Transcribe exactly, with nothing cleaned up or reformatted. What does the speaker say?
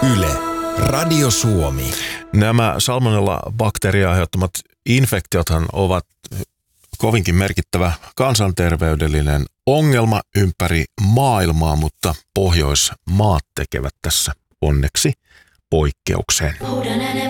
Yle, Radio Suomi. Nämä salmonella-bakteeria aiheuttamat infektiothan ovat kovinkin merkittävä kansanterveydellinen ongelma ympäri maailmaa, mutta Pohjoismaat tekevät tässä onneksi poikkeuksen.